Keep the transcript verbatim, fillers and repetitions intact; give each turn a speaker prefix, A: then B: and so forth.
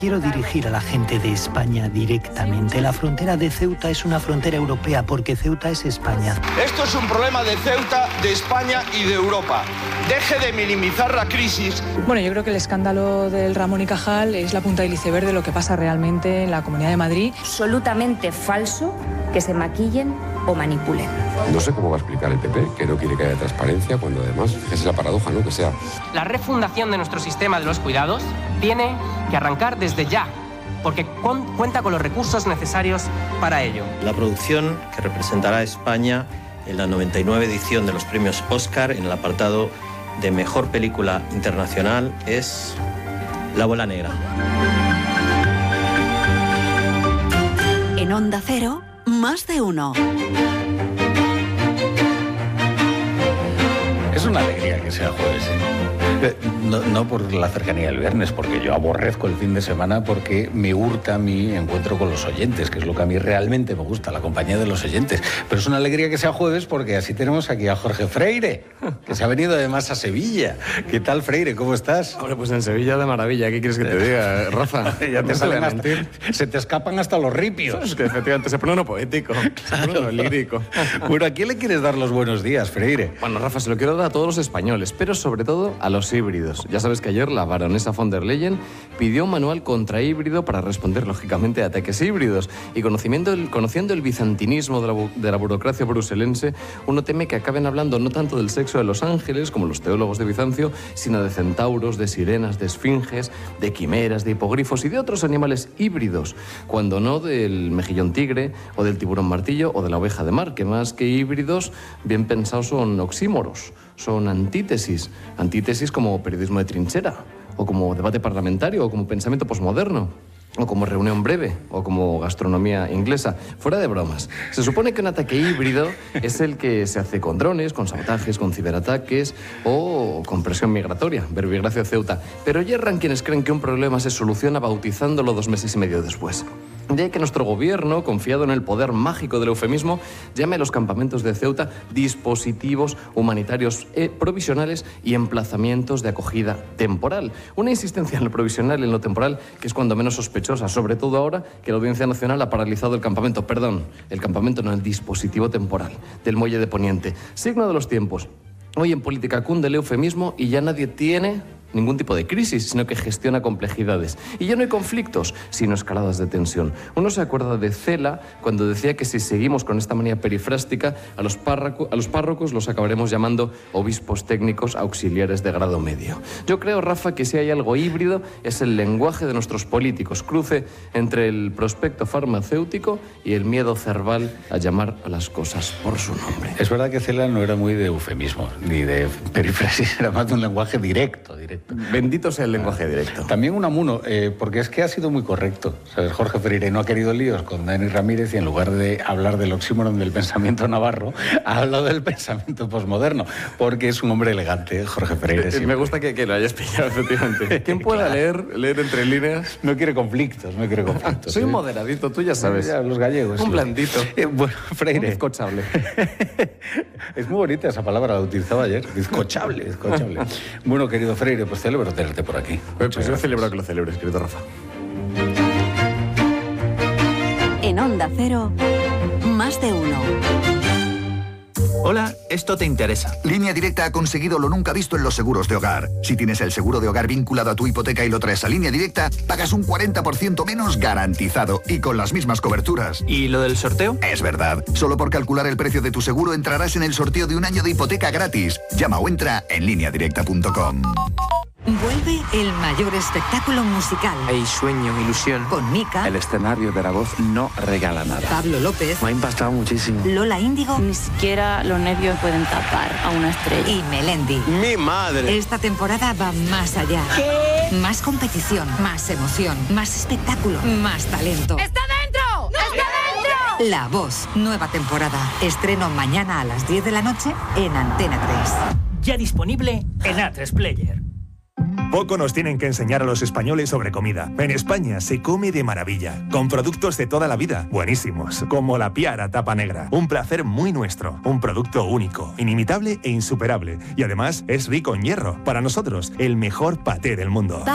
A: Quiero dirigir a la gente de España directamente. La frontera de Ceuta es una frontera europea porque Ceuta es España.
B: Esto es un problema de Ceuta, de España y de Europa. Deje de minimizar la crisis.
C: Bueno, yo creo que el escándalo del Ramón y Cajal es la punta del iceberg de lo que pasa realmente en la Comunidad de Madrid.
D: Absolutamente falso que se maquillen o manipulen.
E: No sé cómo va a explicar el P P, que no quiere que haya transparencia, cuando además, fíjese la paradoja, ¿no? Que sea...
F: La refundación de nuestro sistema de los cuidados tiene que arrancar desde ya, porque con, cuenta con los recursos necesarios para ello.
G: La producción que representará a España en la noventa y nueve edición de los premios Oscar en el apartado de Mejor Película Internacional es La Bola Negra.
H: En Onda Cero, Más de Uno.
I: Es una alegría que sea jueves, ¿eh? No, no por la cercanía del viernes, porque yo aborrezco el fin de semana porque me hurta mi encuentro con los oyentes, que es lo que a mí realmente me gusta, la compañía de los oyentes. Pero es una alegría que sea jueves porque así tenemos aquí a Jorge Freire, que se ha venido además a Sevilla. ¿Qué tal, Freire? ¿Cómo estás?
J: Hombre, pues en Sevilla de maravilla. ¿Qué quieres que te diga, Rafa?
I: Ya te
J: no
I: salen
J: te
I: hasta, se te escapan hasta los ripios.
J: Es que efectivamente se pone uno poético, se pone uno lírico.
I: Bueno, ¿a quién le quieres dar los buenos días, Freire?
J: Bueno, Rafa, se lo quiero dar a todos los españoles, pero sobre todo a los híbridos. Ya sabes que ayer la baronesa von der Leyen pidió un manual contra híbrido para responder lógicamente a ataques híbridos. Y conociendo el, conociendo el bizantinismo de la, de la burocracia bruselense, uno teme que acaben hablando no tanto del sexo de los ángeles, como los teólogos de Bizancio, sino de centauros, de sirenas, de esfinges, de quimeras, de hipogrifos y de otros animales híbridos, cuando no del mejillón tigre o del tiburón martillo o de la oveja de mar, que más que híbridos, bien pensados son oxímoros. Son antítesis, antítesis como periodismo de trinchera, o como debate parlamentario, o como pensamiento posmoderno, o como reunión breve, o como gastronomía inglesa. Fuera de bromas. Se supone que un ataque híbrido es el que se hace con drones, con sabotajes, con ciberataques o con presión migratoria. Verbigracia Ceuta. Pero yerran quienes creen que un problema se soluciona bautizándolo dos meses y medio después. De ahí que nuestro gobierno, confiado en el poder mágico del eufemismo, llame a los campamentos de Ceuta dispositivos humanitarios eh, provisionales y emplazamientos de acogida temporal. Una insistencia en lo provisional y en lo temporal que es cuando menos sospechosa, sobre todo ahora que la Audiencia Nacional ha paralizado el campamento, perdón, el campamento no, el dispositivo temporal del Muelle de Poniente. Signo de los tiempos. Hoy en política cunde el eufemismo y ya nadie tiene ningún tipo de crisis, sino que gestiona complejidades. Y ya no hay conflictos, sino escaladas de tensión. Uno se acuerda de Cela cuando decía que si seguimos con esta manía perifrástica, a los, párraco, a los párrocos los acabaremos llamando obispos técnicos auxiliares de grado medio. Yo creo, Rafa, que si hay algo híbrido es el lenguaje de nuestros políticos, cruce entre el prospecto farmacéutico y el miedo cerval a llamar a las cosas por su nombre.
I: Es verdad que Cela no era muy de eufemismo, ni de perifrasis, era más de un lenguaje directo, directo.
J: Bendito sea el lenguaje directo.
I: También Unamuno, eh, porque es que ha sido muy correcto. ¿Sabes? Jorge Freire no ha querido líos con Dani Ramírez y en lugar de hablar del oxímoron del pensamiento navarro, ha hablado del pensamiento posmoderno, porque es un hombre elegante, Jorge Freire.
J: Eh, me gusta que, que lo hayas pillado, efectivamente. ¿Quién pueda claro. leer, leer entre líneas?
I: No quiere conflictos, no quiere conflictos.
J: Soy
I: ¿sí?
J: un moderadito, tú ya sabes.
I: Ya, los gallegos.
J: Un
I: sí.
J: blandito.
I: Eh, bueno, Freire.
J: Un bizcochable.
I: Es muy bonita esa palabra, la utilizaba ayer. Bizcochable, bizcochable. Bueno, querido Freire, pues celebro tenerte por aquí.
J: Pues, pues yo celebro que lo celebres, querido Rafa.
H: En Onda Cero, Más de Uno.
K: Hola, esto te interesa. Línea Directa ha conseguido lo nunca visto en los seguros de hogar. Si tienes el seguro de hogar vinculado a tu hipoteca y lo traes a Línea Directa, pagas un cuarenta por ciento menos garantizado y con las mismas coberturas.
L: ¿Y lo del sorteo?
K: Es verdad. Solo por calcular el precio de tu seguro entrarás en el sorteo de un año de hipoteca gratis. Llama o entra en línea directa punto com.
H: Vuelve el mayor espectáculo musical.
L: Hay sueño, ilusión.
H: Con Mika.
M: El escenario de la voz no regala nada.
H: Pablo López.
M: Me ha impactado muchísimo.
H: Lola Índigo.
N: Ni siquiera los nervios pueden tapar a una estrella.
H: Y Melendi.
L: ¡Mi madre!
H: Esta temporada va más allá.
N: ¿Qué?
H: Más competición, más emoción, más espectáculo, más talento.
N: ¡Está dentro! ¡No! ¡Está dentro!
H: La Voz, nueva temporada. Estreno mañana a las diez de la noche en Antena tres.
O: Ya disponible en A tres Player.
P: Poco nos tienen que enseñar a los españoles sobre comida. En España se come de maravilla, con productos de toda la vida, buenísimos, como la Piara Tapa Negra. Un placer muy nuestro, un producto único, inimitable e insuperable. Y además es rico en hierro. Para nosotros, el mejor paté del mundo.